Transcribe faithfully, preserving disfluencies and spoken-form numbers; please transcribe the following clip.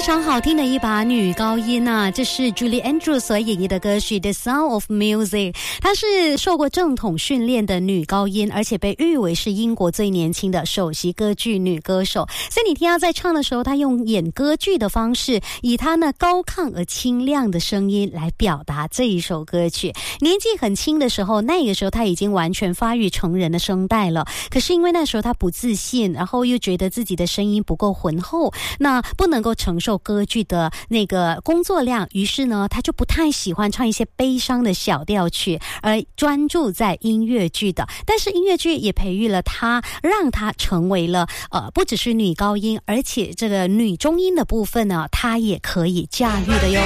常好听的一把女高音啊，这是 Julie Andrews 所演绎的歌曲 The Sound of Music。 她是受过正统训练的女高音，而且被誉为是英国最年轻的首席歌剧女歌手。所以你听她在唱的时候，她用演歌剧的方式，以她那高亢而清亮的声音来表达这一首歌曲。年纪很轻的时候，那个时候她已经完全发育成人的声带了，可是因为那时候她不自信，然后又觉得自己的声音不够浑厚，那不能够承受歌剧的那个工作量，于是呢他就不太喜欢唱一些悲伤的小调曲，而专注在音乐剧的。但是音乐剧也培育了他，让他成为了呃不只是女高音，而且这个女中音的部分呢，他也可以驾驭的哟。